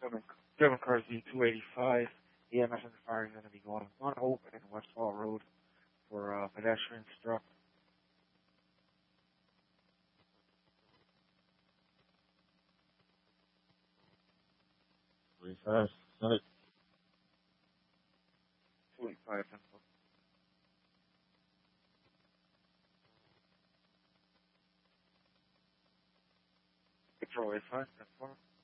German, German car Z285. EMS and fire is going to be going on open in Westfall Road for pedestrian struck. 45. Got it. 285. Control 85. That's 4.